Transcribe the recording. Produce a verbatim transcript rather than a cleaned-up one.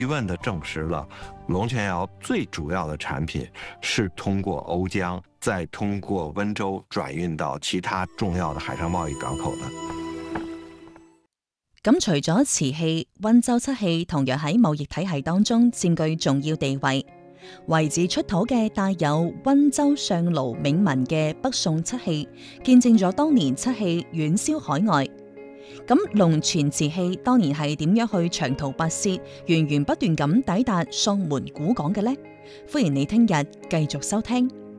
疑問地證實了龍泉窯最主要的產品是通過甌江，再通過溫州轉運到其他重要的海上貿易港口的。 咁除咗瓷器，溫州漆器同樣喺貿易體系當中佔據重要地位。遺址出土嘅帶有溫州上盧銘文嘅北宋漆器，見證咗當年漆器遠銷海外。咁龍泉瓷器當年係點樣去長途跋涉，源源不斷咁抵達宋門古港嘅呢？歡迎你聽日繼續收聽。